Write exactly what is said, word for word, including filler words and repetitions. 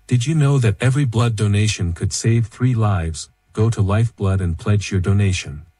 Did you know that every blood donation could save three lives? Go to Lifeblood and pledge your donation.